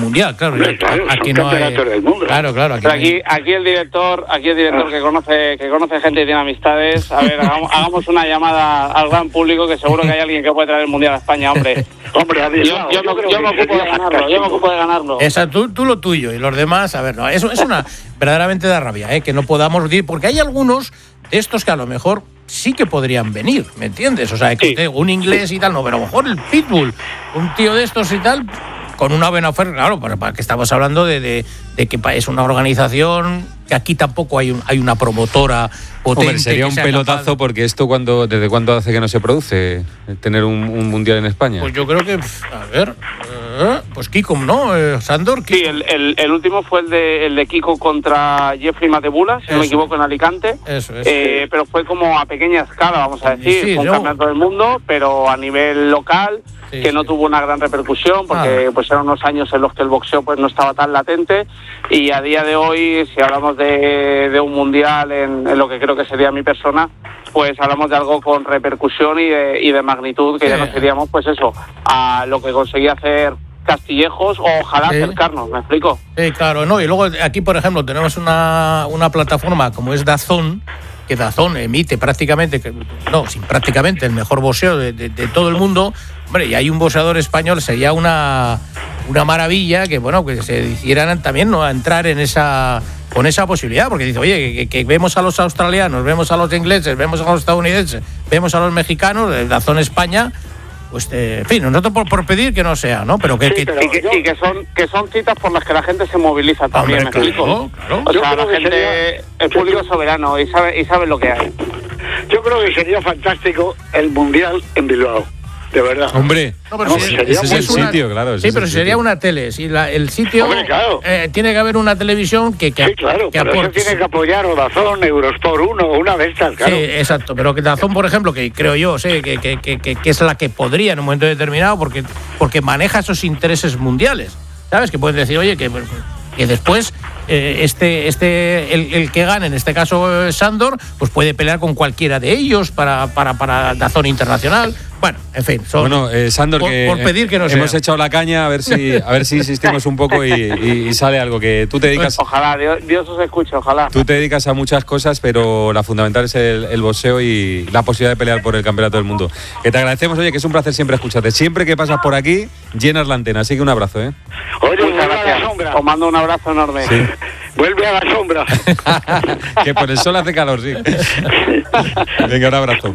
mundial, claro. Aquí no hay del mundo. Claro. Aquí el director que conoce gente y tiene amistades. A ver, hagamos una llamada al gran público, que seguro que hay alguien que puede traer el mundial a España, hombre. Yo me ocupo de ganarlo. Tú lo tuyo y los demás, a ver, no, eso es una verdaderamente da rabia, que no podamos ir, porque hay algunos de estos que a lo mejor sí que podrían venir, ¿me entiendes? O sea, que un inglés y tal, no, pero a lo mejor el Pitbull, un tío de estos y tal, con una buena oferta, claro, para que estamos hablando de que es una organización que aquí tampoco hay una promotora potente. Hombre, sería un pelotazo, porque esto ¿desde cuándo hace que no se produce tener un mundial en España? Pues yo creo que, a ver, pues Kiko, ¿no? Sandor. Kiko. Sí, el último fue el de Kiko contra Jeffrey Matebula, si no me equivoco, en Alicante. Eso es. Pero fue como a pequeña escala, vamos a decir, fue un campeonato del mundo, pero a nivel local, que no tuvo una gran repercusión, porque pues eran unos años en los que el boxeo pues no estaba tan latente, y a día de hoy, si hablamos de un mundial en lo que creo que sería mi persona, pues hablamos de algo con repercusión y de magnitud, que ya no seríamos, pues eso, a lo que conseguía hacer Castillejos, o ojalá acercarnos, ¿me explico? Sí, claro, no, y luego aquí, por ejemplo, tenemos una plataforma como es DAZN, que DAZN emite prácticamente el mejor boxeo de todo el mundo. Hombre, y hay un boxeador español, sería una maravilla que se hicieran también, ¿no?, a entrar con esa posibilidad, porque dice, oye, que vemos a los australianos, vemos a los ingleses, vemos a los estadounidenses, vemos a los mexicanos, de la zona España, pues, en fin, nosotros por pedir que no sea, ¿no? Pero que son citas por las que la gente se moviliza también, ¿me explico? Claro. O sea, la gente, el público es soberano y sabe lo que hay. Yo creo que sería fantástico el mundial en Bilbao. De verdad. Hombre, ese es el sitio, claro. Sí, pero sería una tele. Si el sitio, hombre, claro, tiene que haber una televisión que claro, pero eso tiene que apoyar o DAZN, Eurosport 1, una de estas, claro. Sí, exacto, pero que DAZN, por ejemplo, que creo yo, que es la que podría en un momento determinado, porque maneja esos intereses mundiales, ¿sabes? Que pueden decir, oye, que después el que gane, en este caso Sandor, pues puede pelear con cualquiera de ellos para DAZN Internacional. Bueno, en fin, Sandor, por pedir que no hemos echado la caña, a ver si insistimos un poco y sale algo, que tú te dedicas. Pues ojalá, Dios os escuche, ojalá. Tú te dedicas a muchas cosas, pero la fundamental es el boxeo y la posibilidad de pelear por el campeonato del mundo. Que te agradecemos, oye, que es un placer siempre escucharte. Siempre que pasas por aquí, llenas la antena, así que un abrazo, ¿eh? Oye, muchas gracias. Os mando un abrazo enorme. Sí. Vuelve a la sombra. Que por el sol hace calor, sí. Venga, un abrazo.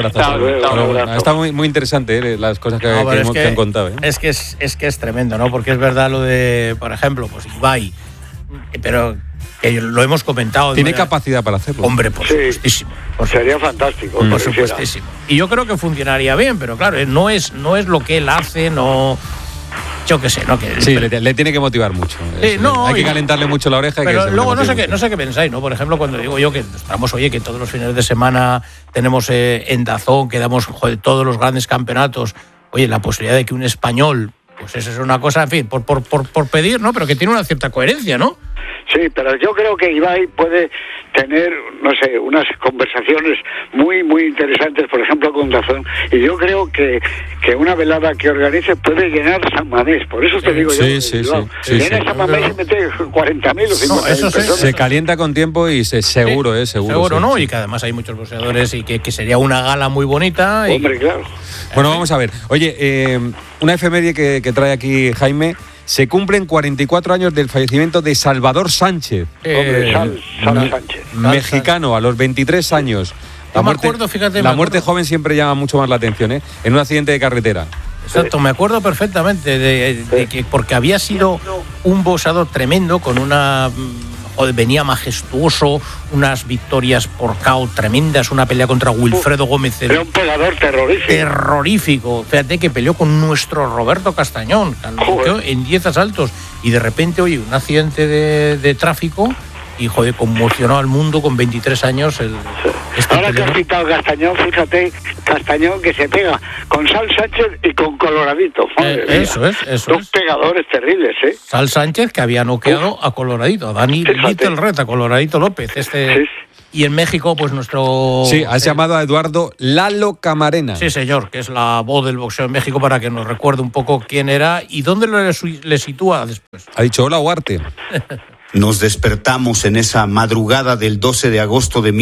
Está muy interesante, las cosas que han contado. Es que es tremendo, ¿no? Porque es verdad lo de, por ejemplo, pues Ibai, pero lo hemos comentado. ¿Tiene capacidad para hacerlo? Hombre, por supuestísimo. Sería fantástico. Por supuestísimo. Y yo creo que funcionaría bien, pero claro, no es lo que él hace, no. Yo qué sé, ¿no? Sí, le tiene que motivar mucho. Hay que calentarle mucho la oreja. Pero luego no sé qué pensáis, ¿no? Por ejemplo, cuando digo yo que estamos, que todos los fines de semana tenemos en DAZN, que damos todos los grandes campeonatos, la posibilidad de que un español, pues eso es una cosa, en fin, por pedir, ¿no? Pero que tiene una cierta coherencia, ¿no? Sí, pero yo creo que Ibai puede tener, no sé, unas conversaciones muy, muy interesantes, por ejemplo, con DAZN. Y yo creo que una velada que organice puede llenar San Mamés. Por eso te digo yo. Sí. Llena San Mamés y mete 40.000 o 50.000 personas. Se calienta con tiempo y seguro. Seguro, ¿no? Sí. Y que además hay muchos boxeadores y que sería una gala muy bonita. Hombre, claro. Bueno, vamos a ver. Oye, una efeméride que trae aquí Jaime. Se cumplen 44 años del fallecimiento de Salvador Sánchez. Sánchez. Mexicano, a los 23 años. La muerte joven siempre llama mucho más la atención, ¿eh? En un accidente de carretera. Exacto, me acuerdo perfectamente de que porque había sido un boxeador tremendo, con venía majestuoso, unas victorias por KO tremendas, una pelea contra Wilfredo Gómez. Era un peleador terrorífico. Fíjate que peleó con nuestro Roberto Castañón, en 10 asaltos, y de repente, un accidente de tráfico, y conmocionó al mundo con 23 años. Ahora que has citado Castañón, fíjate, Castañón que se pega con Sal Sánchez y con Coloradito. Eso es. Dos pegadores terribles, ¿eh? Sal Sánchez, que había noqueado a Coloradito, a Dani Little Red, a Coloradito López. Y en México, pues nuestro... Sí, has llamado a Eduardo Lalo Camarena. Sí, señor, que es la voz del boxeo en México, para que nos recuerde un poco quién era y dónde le sitúa después. Ha dicho hola, Huarte. Nos despertamos en esa madrugada del 12 de agosto de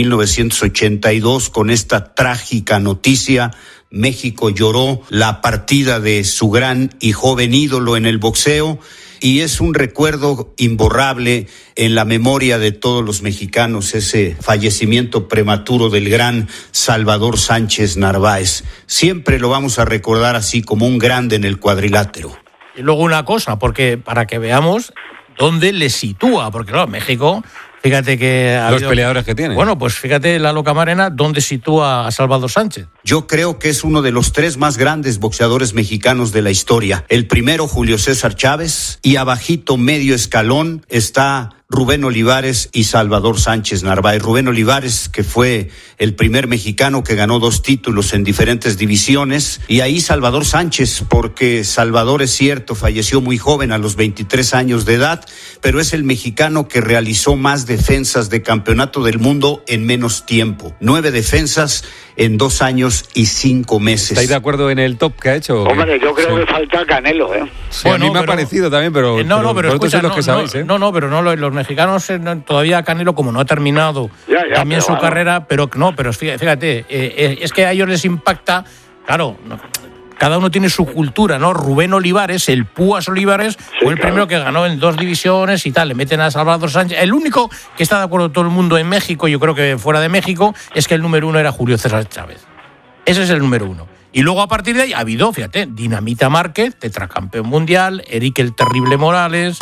1982 con esta trágica noticia. México lloró la partida de su gran y joven ídolo en el boxeo y es un recuerdo imborrable en la memoria de todos los mexicanos, ese fallecimiento prematuro del gran Salvador Sánchez Narváez. Siempre lo vamos a recordar así, como un grande en el cuadrilátero. Y luego una cosa, porque para que veamos dónde le sitúa, porque claro, México, fíjate que... Los peleadores que tiene. Bueno, pues fíjate, Lalo Camarena, dónde sitúa a Salvador Sánchez. Yo creo que es uno de los 3 más grandes boxeadores mexicanos de la historia. El primero, Julio César Chávez, y abajito, medio escalón, está Rubén Olivares y Salvador Sánchez Narváez. Rubén Olivares, que fue el primer mexicano que ganó 2 títulos en diferentes divisiones, y ahí Salvador Sánchez, porque Salvador, es cierto, falleció muy joven, a los 23 años de edad, pero es el mexicano que realizó más defensas de campeonato del mundo en menos tiempo. 9 defensas en 2 años y 5 meses. ¿Estáis de acuerdo en el top que ha hecho? Hombre, yo creo que falta Canelo, ¿eh? Sí, bueno, a mí me ha parecido también, pero pero escucha, los que sabéis, ¿eh? No, pero no, los mexicanos todavía Canelo, como no ha terminado también su carrera, pero fíjate, es que a ellos les impacta, claro, cada uno tiene su cultura, ¿no? Rubén Olivares, el Púas Olivares, fue el primero que ganó en 2 divisiones y tal, le meten a Salvador Sánchez. El único que está de acuerdo todo el mundo en México, yo creo que fuera de México, es que el número 1 era Julio César Chávez. Ese es el número 1. Y luego a partir de ahí ha habido, fíjate, Dinamita Márquez, tetracampeón mundial, Eric el Terrible Morales,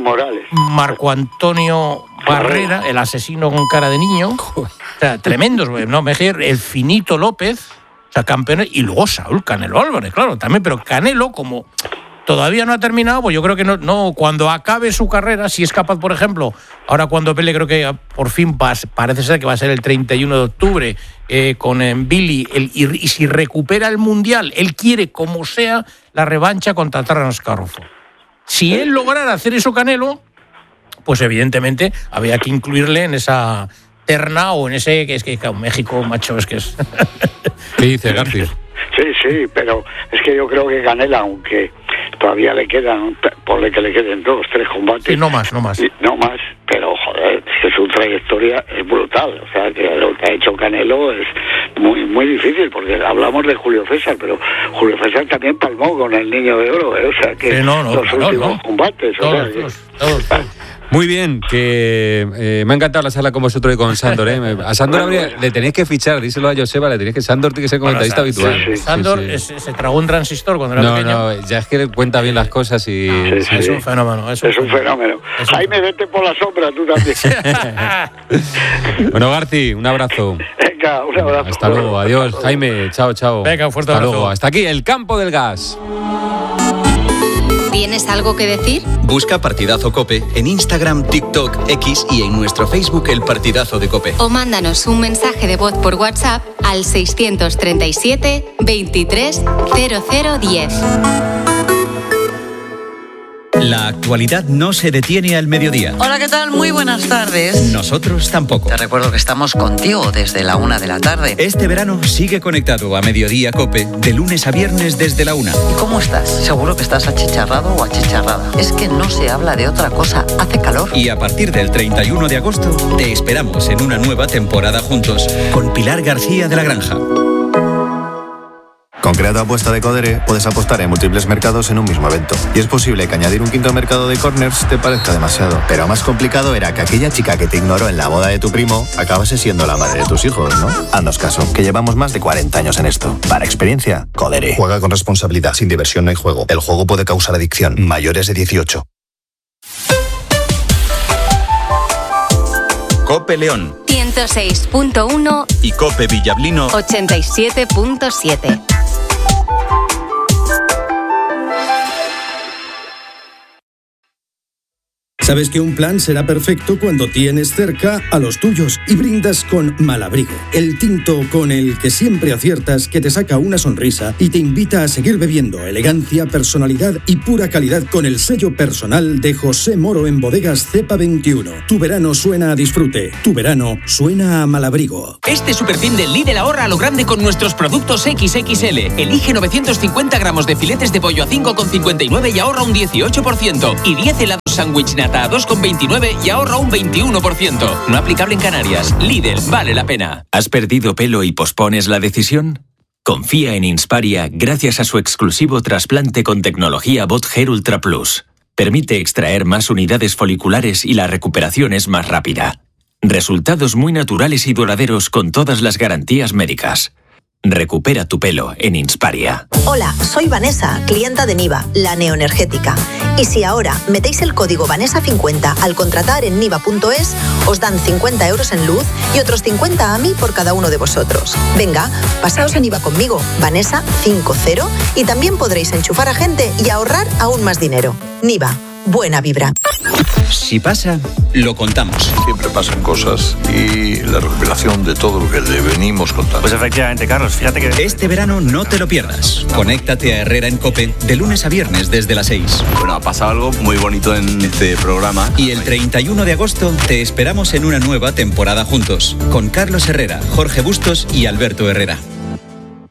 Marco Antonio Barrera, el asesino con cara de niño, o sea, tremendos, ¿no? El Finito López, o sea, campeones, y luego Saúl Canelo Álvarez, claro, también, pero Canelo, como todavía no ha terminado, pues yo creo que no, cuando acabe su carrera, si es capaz, por ejemplo, ahora cuando pelee, creo que por fin parece ser que va a ser el 31 de octubre con Billy, y si recupera el Mundial, él quiere, como sea, la revancha contra Terence Crawford. Si él lograra hacer eso, Canelo, pues evidentemente había que incluirle en esa terna o en ese, que es que México, macho, es que es... ¿Qué dice García? Sí, pero es que yo creo que Canelo, aunque todavía le quedan, ponle que le queden 2, 3 combates. Sí, no más. No más, pero joder, es que su trayectoria es brutal. O sea, que lo que ha hecho Canelo es muy muy difícil, porque hablamos de Julio César, pero Julio César también palmó con el Niño de Oro, ¿eh? O sea, que los últimos combates. Todos. Muy bien, que me ha encantado la sala con vosotros y con Sándor, ¿eh? A Sándor le tenéis que fichar, díselo a Joseba, le tenéis que... Sándor tiene que ser comentarista habitual. Sí. Sándor se tragó un transistor cuando era pequeño. No, ya es que cuenta bien las cosas y... Es un fenómeno. Es un fenómeno. Jaime, vete por la sombra, tú también. Bueno, Garci, un abrazo. Venga, un abrazo. Hasta luego, adiós. Jaime, chao. Venga, un fuerte abrazo. Hasta luego. Hasta aquí, el Campo del Gas. ¿Tienes algo que decir? Busca Partidazo COPE en Instagram, TikTok, X y en nuestro Facebook El Partidazo de COPE. O mándanos un mensaje de voz por WhatsApp al 637 23 0010. La actualidad no se detiene al mediodía. Hola, ¿qué tal? Muy buenas tardes. Nosotros tampoco. Te recuerdo que estamos contigo desde la 1 de la tarde. Este verano sigue conectado a Mediodía COPE de lunes a viernes desde la 1. ¿Y cómo estás? Seguro que estás achicharrado o achicharrada. Es que no se habla de otra cosa. Hace calor. Y a partir del 31 de agosto te esperamos en una nueva temporada juntos con Pilar García de la Granja. Con Creato Apuesta de Codere puedes apostar en múltiples mercados en un mismo evento. Y es posible que añadir un quinto mercado de corners te parezca demasiado. Pero más complicado era que aquella chica que te ignoró en la boda de tu primo acabase siendo la madre de tus hijos, ¿no? Haznos caso, que llevamos más de 40 años en esto. Para experiencia, Codere. Juega con responsabilidad. Sin diversión no hay juego. El juego puede causar adicción. Mayores de 18. COPE León 106.1 y COPE Villablino 87.7. Sabes que un plan será perfecto cuando tienes cerca a los tuyos y brindas con Malabrigo, el tinto con el que siempre aciertas, que te saca una sonrisa y te invita a seguir bebiendo. Elegancia, personalidad y pura calidad con el sello personal de José Moro en Bodegas Cepa 21. Tu verano suena a disfrute. Tu verano suena a Malabrigo. Este superfin del Lidl ahorra a lo grande con nuestros productos XXL. Elige 950 gramos de filetes de pollo a 5,59 y ahorra un 18%. Y 10 helados sándwich nata a 2,29 y ahorra un 21%. No aplicable en Canarias. Lidl, vale la pena. ¿Has perdido pelo y pospones la decisión? Confía en Insparia gracias a su exclusivo trasplante con tecnología Bot Hair Ultra Plus. Permite extraer más unidades foliculares y la recuperación es más rápida. Resultados muy naturales y duraderos con todas las garantías médicas. Recupera tu pelo en Insparia. Hola, soy Vanessa, clienta de Niva, la neoenergética. Y si ahora metéis el código Vanessa50 al contratar en niva.es, os dan 50 euros en luz y otros 50 a mí por cada uno de vosotros. Venga, pasaos a Niva conmigo, Vanessa50, y también podréis enchufar a gente y ahorrar aún más dinero. Niva, buena vibra. Si pasa, lo contamos. Siempre pasan cosas y la recopilación de todo lo que le venimos contando. Pues efectivamente, Carlos, fíjate que... Este verano no te lo pierdas. Conéctate a Herrera en COPE de lunes a viernes desde las 6. Bueno, ha pasado algo muy bonito en este programa. Y el 31 de agosto te esperamos en una nueva temporada juntos, con Carlos Herrera, Jorge Bustos y Alberto Herrera.